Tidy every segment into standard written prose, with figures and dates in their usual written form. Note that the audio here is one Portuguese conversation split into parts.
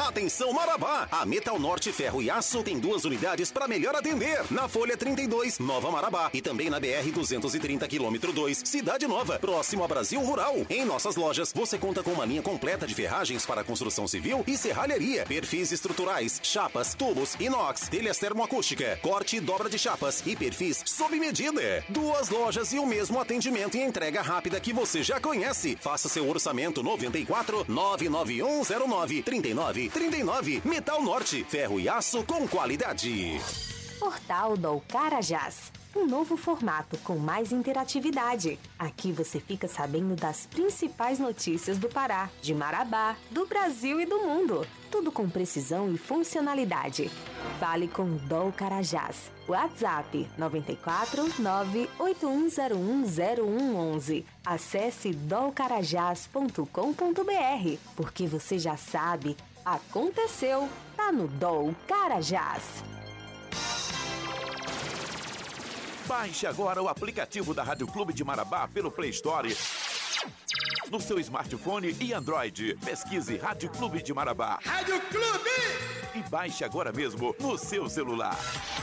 Atenção Marabá! A Metal Norte Ferro e Aço tem 2 unidades para melhor atender. Na Folha 32, Nova Marabá. E também na BR 230, quilômetro 2, Cidade Nova, próximo a Brasil Rural. Em nossas lojas, você conta com uma linha completa de ferragens para construção civil e serralheria. Perfis estruturais, chapas, tubos, inox, telhas termoacústica, corte e dobra de chapas e perfis sob medida. 2 lojas e o mesmo atendimento e entrega rápida que você já conhece. Faça seu orçamento 94 99109 3939. Metal Norte, ferro e aço com qualidade. Portal do Carajás. Um novo formato com mais interatividade. Aqui você fica sabendo das principais notícias do Pará, de Marabá, do Brasil e do mundo. Tudo com precisão e funcionalidade. Fale com Dol Carajás. WhatsApp 94 981010111. Acesse dolcarajás.com.br, porque você já sabe, aconteceu, tá no Dol Carajás. Baixe agora o aplicativo da Rádio Clube de Marabá pelo Play Store, no seu smartphone e Android. Pesquise Rádio Clube de Marabá. Rádio Clube! E baixe agora mesmo no seu celular.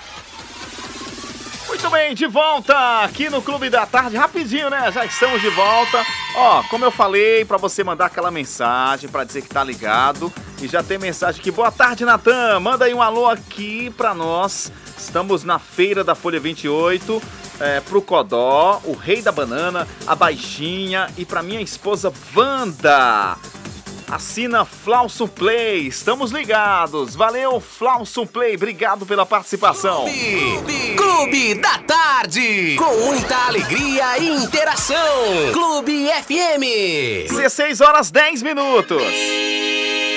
Muito bem, de volta aqui no Clube da Tarde, rapidinho, né? Já estamos de volta. Ó, como eu falei, pra você mandar aquela mensagem pra dizer que tá ligado. E já tem mensagem aqui. Boa tarde, Natan. Manda aí um alô aqui pra nós. Estamos na Feira da Folha 28, pro Codó, o Rei da Banana, a Baixinha e pra minha esposa Wanda. Assina Flauso Play, estamos ligados. Valeu, Flauso Play, obrigado pela participação. Clube da Tarde, com muita alegria e interação. Clube FM. 16 horas 10 minutos.